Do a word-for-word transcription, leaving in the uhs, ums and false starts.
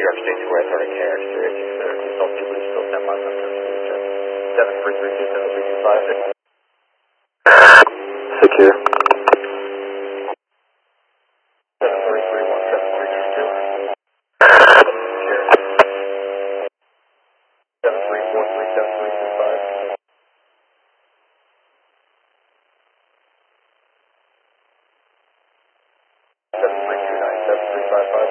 York State Square Authority carriage three eight six zero, South Blue still ten miles on seven three three two seven three two five. Secure. seven three three one seven three two two. Secure. seven three four three seven three two five. seven three two nine seven three five five.